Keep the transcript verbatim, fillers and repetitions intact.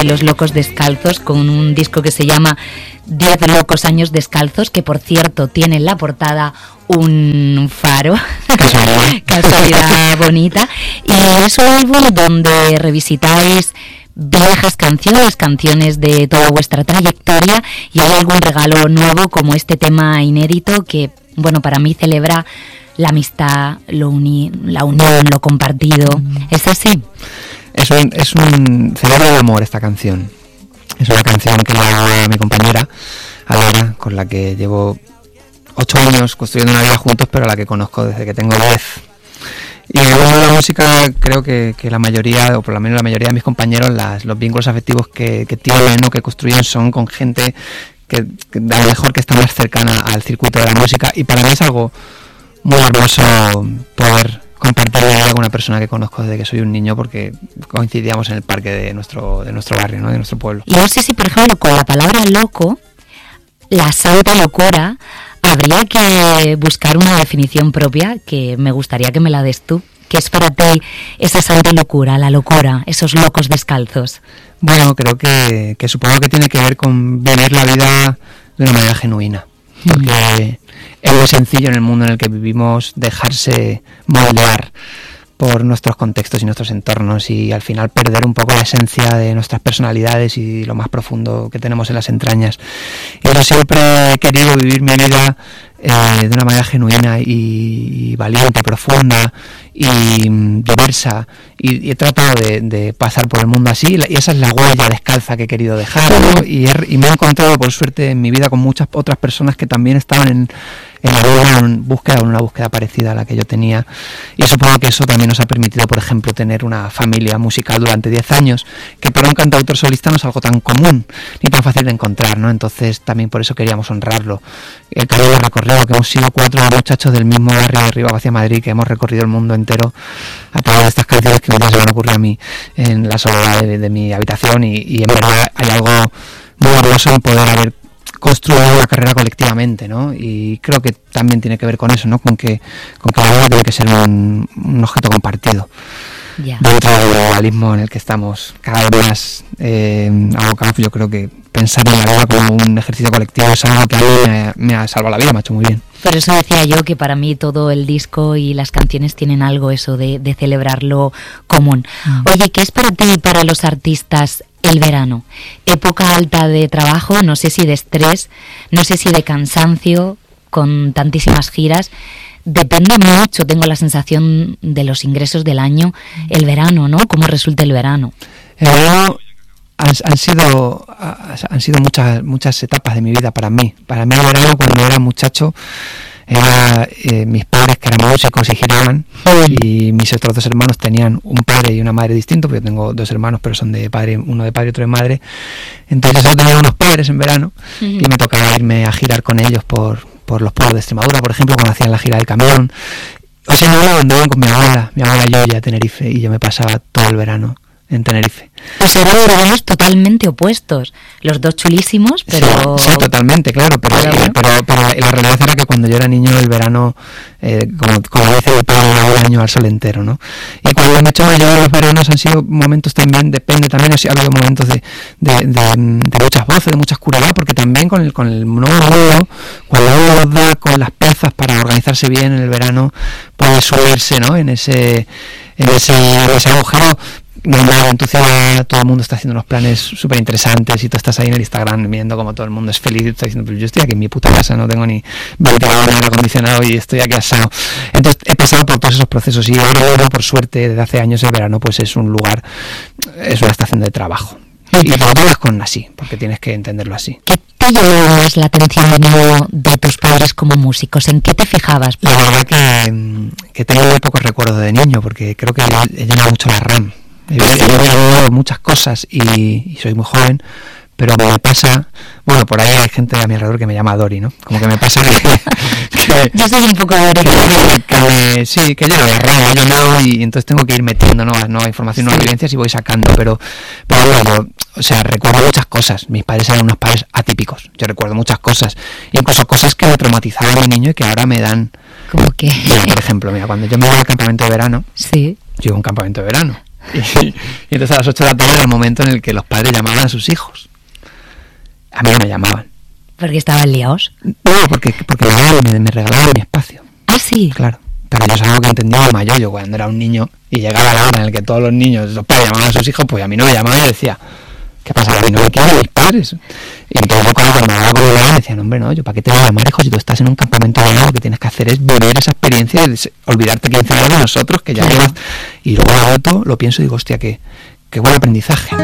de Los Locos Descalzos con un disco que se llama Diez Locos Años Descalzos, que por cierto tiene en la portada un faro, casualidad bonita, y es un álbum donde revisitáis viejas canciones, canciones de toda vuestra trayectoria, y hay algún regalo nuevo como este tema inédito que, bueno, para mí celebra la amistad, lo uni, la unión, lo compartido. ¿Es así? Es un, es un celebra el amor esta canción. Es una canción que le hago a mi compañera, a Laura, con la que llevo ocho años construyendo una vida juntos, pero a la que conozco desde que tengo diez. Y bueno, la música, creo que, que la mayoría, o por lo menos la mayoría de mis compañeros, las, los vínculos afectivos que, que tienen o que construyen son con gente que, que a lo mejor que está más cercana al circuito de la música, y para mí es algo muy hermoso poder compartir la vida con una persona que conozco desde que soy un niño, porque coincidíamos en el parque de nuestro de nuestro barrio, ¿no? De nuestro pueblo. Y no sé si, por ejemplo, con la palabra loco, la santa locura, habría que buscar una definición propia, que me gustaría que me la des tú. ¿Qué es para ti esa santa locura, la locura, esos locos descalzos? Bueno, creo que, que supongo que tiene que ver con vivir la vida de una manera genuina, porque mm. es muy sencillo en el mundo en el que vivimos dejarse moldear por nuestros contextos y nuestros entornos, y al final perder un poco la esencia de nuestras personalidades y lo más profundo que tenemos en las entrañas. Y yo siempre he querido vivir mi vida eh, de una manera genuina y, y valiente, profunda y mm, diversa, y, y he tratado de, de pasar por el mundo así, y esa es la huella descalza que he querido dejar, ¿no? y, he, y me he encontrado por suerte en mi vida con muchas otras personas que también estaban en en la vida en búsqueda, una búsqueda parecida a la que yo tenía, y supongo que eso también nos ha permitido, por ejemplo, tener una familia musical durante diez años, que para un cantautor solista no es algo tan común ni tan fácil de encontrar, ¿no? Entonces también por eso queríamos honrarlo. El camino recorrido, que hemos sido cuatro muchachos del mismo barrio de Rivas hacia Madrid, que hemos recorrido el mundo entero a través de estas canciones que un día se van a ocurrir a mí en la soledad de, de mi habitación, y, y en verdad hay algo muy valioso en poder haber construir una carrera colectivamente, ¿no? Y creo que también tiene que ver con eso, ¿no? Con que, con que la vida tiene que ser un, un objeto compartido. Yeah. Dentro del globalismo en el que estamos cada vez más eh, abocados, yo creo que pensar en la vida como un ejercicio colectivo es algo que a mí me, me ha salvado la vida, me ha hecho muy bien. Por eso decía yo que para mí todo el disco y las canciones tienen algo eso de, de celebrar lo común. Mm. Oye, ¿qué es para ti y para los artistas el verano? Época alta de trabajo, no sé si de estrés, no sé si de cansancio, con tantísimas giras. Depende mucho, tengo la sensación, de los ingresos del año, el verano, ¿no? ¿Cómo resulta el verano? El verano han, han sido han sido muchas muchas etapas de mi vida para mí. Para mí el verano, cuando era muchacho, era eh, mis padres, que eran músicos y giraban, y mis otros dos hermanos tenían un padre y una madre distintos, porque yo tengo dos hermanos, pero son de padre, uno de padre y otro de madre. Entonces yo tenía unos padres en verano, uh-huh. y me tocaba irme a girar con ellos por, por los pueblos de Extremadura, por ejemplo, cuando hacían la gira del camión. O sea, yo andaba con mi abuela, mi abuela Yoya, a Tenerife, y yo me pasaba todo el verano en Tenerife. Pues eran veranos totalmente opuestos, los dos chulísimos, pero... Sí, sí, totalmente, claro, pero, pero, bueno. pero, pero la realidad era que cuando yo era niño el verano, eh, como, como dice mi padre, era un año al sol entero, ¿no? Y cuando me he hecho mayor, los veranos han sido momentos también, depende, también ha habido momentos de, de, de, de muchas voces, de mucha oscuridad, porque también con el, con el nuevo mundo, cuando uno los da con las piezas para organizarse bien en el verano, puede subirse, ¿no? En ese, en ese, en ese agujero. No hay nada en tu ciudad, todo el mundo está haciendo unos planes súper interesantes, y tú estás ahí en el Instagram viendo como todo el mundo es feliz, y estás diciendo, pero yo estoy aquí en mi puta casa, no tengo ni ventilador ni aire acondicionado y estoy aquí asado. Entonces he pasado por todos esos procesos, y ahora, por suerte, desde hace años el verano pues es un lugar, es una estación de trabajo. Y lo tomas con así, porque tienes que entenderlo así. ¿Qué te llamó más la atención de nuevo de tus padres como músicos? ¿En qué te fijabas? La verdad que, que tengo muy pocos recuerdos de niño, porque creo que he llenado mucho la RAM. He visto muchas cosas y, y soy muy joven, pero me pasa, bueno, por ahí hay gente a mi alrededor que me llama Dori, ¿no? Como que me pasa que... que yo soy un poco Dori. Que, que me, sí, que lleno de rama, yo no, y entonces tengo que ir metiendo nueva, nueva información, nuevas vivencias, y voy sacando, pero, pero bueno, o sea, recuerdo muchas cosas. Mis padres eran unos padres atípicos, yo recuerdo muchas cosas, incluso cosas que me traumatizaban de niño y que ahora me dan... ¿Cómo qué? Mira, por ejemplo, mira, cuando yo me iba al campamento de verano, sí. yo iba a un campamento de verano, Y, y entonces a las ocho de la tarde era el momento en el que los padres llamaban a sus hijos. A mí no me llamaban. ¿Porque estaban liados? No, porque, porque me, me regalaban mi espacio. ¿Ah, sí? Claro. Pero yo es algo que entendía mayor. Yo cuando era un niño y llegaba la hora en la que todos los niños, los padres llamaban a sus hijos, pues a mí no me llamaban y decía, ¿qué pasa? A mí no me quieren mis padres. Y entonces yo cuando me hablaba con mi mamá me decían, hombre, no, yo para qué te voy a llamar, hijo, si tú estás en un campamento de verano, lo que tienes que hacer es vivir esa experiencia y olvidarte quince años de nosotros, que ya llevas. Y luego lo, lo pienso y digo, hostia, qué, qué buen aprendizaje.